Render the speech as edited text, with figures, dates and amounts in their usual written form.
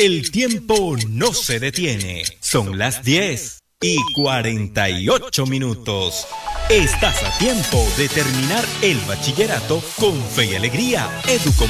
El tiempo no se detiene. Son las 10:48. Estás a tiempo de terminar el bachillerato con fe y alegría. Educomunicaciones